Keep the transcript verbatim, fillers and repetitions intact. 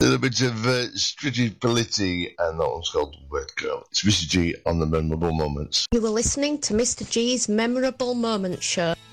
little bit of uh, Strigi Politti, and that one's called Word Girl. It's Mister G on the Memorable Moments. You were listening to Mister G's Memorable Moments show.